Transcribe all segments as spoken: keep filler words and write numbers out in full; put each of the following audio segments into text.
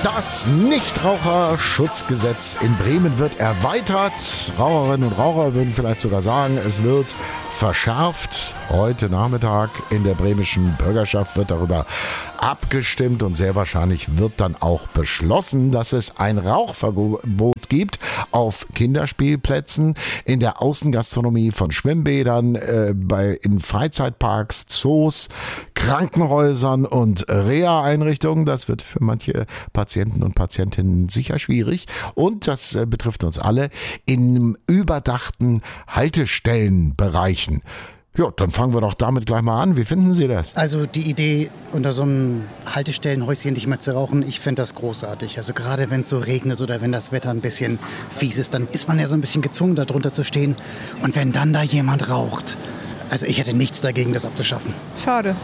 Das Nichtraucherschutzgesetz in Bremen wird erweitert. Raucherinnen und Raucher würden vielleicht sogar sagen, es wird verschärft. Heute Nachmittag in der bremischen Bürgerschaft wird darüber abgestimmt und sehr wahrscheinlich wird dann auch beschlossen, dass es ein Rauchverbot gibt auf Kinderspielplätzen, in der Außengastronomie von Schwimmbädern, äh, bei, in Freizeitparks, Zoos, Krankenhäusern und Reha-Einrichtungen. Das wird für manche Patienten und Patientinnen sicher schwierig und das äh, betrifft uns alle in überdachten Haltestellenbereichen. Ja, dann fangen wir doch damit gleich mal an. Wie finden Sie das? Also die Idee, unter so einem Haltestellenhäuschen nicht mehr zu rauchen, ich finde das großartig. Also gerade wenn es so regnet oder wenn das Wetter ein bisschen fies ist, dann ist man ja so ein bisschen gezwungen, da drunter zu stehen. Und wenn dann da jemand raucht, also ich hätte nichts dagegen, das abzuschaffen. Schade.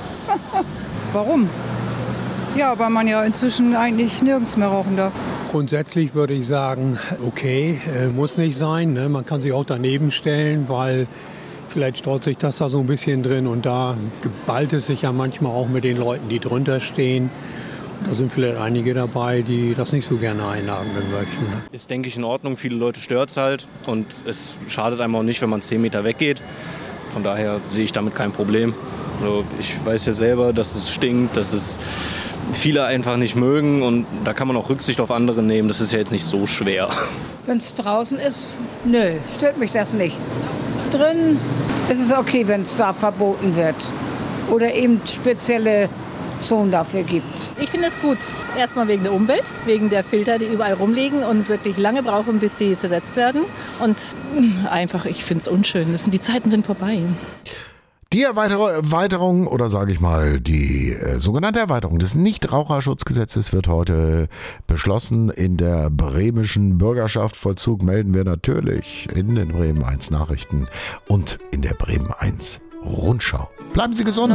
Warum? Ja, weil man ja inzwischen eigentlich nirgends mehr rauchen darf. Grundsätzlich würde ich sagen, okay, äh, muss nicht sein. Ne? Man kann sich auch daneben stellen, weil vielleicht staut sich das da so ein bisschen drin und da geballt es sich ja manchmal auch mit den Leuten, die drunter stehen. Und da sind vielleicht einige dabei, die das nicht so gerne einatmen möchten. Ist, denke ich, in Ordnung. Viele Leute stört es halt und es schadet einem auch nicht, wenn man zehn Meter weggeht. Von daher sehe ich damit kein Problem. Also ich weiß ja selber, dass es stinkt, dass es viele einfach nicht mögen und da kann man auch Rücksicht auf andere nehmen. Das ist ja jetzt nicht so schwer. Wenn es draußen ist, nö, stört mich das nicht. Drin ist es okay, wenn es da verboten wird oder eben spezielle Zonen dafür gibt. Ich finde es gut. Erstmal wegen der Umwelt, wegen der Filter, die überall rumliegen und wirklich lange brauchen, bis sie zersetzt werden. Und einfach, ich finde es unschön. Das sind, die Zeiten sind vorbei. Die Erweiterung oder sage ich mal die äh, sogenannte Erweiterung des Nichtraucherschutzgesetzes wird heute beschlossen in der bremischen Bürgerschaft. Vollzug melden wir natürlich in den Bremen eins Nachrichten und in der Bremen eins Rundschau. Bleiben Sie gesund.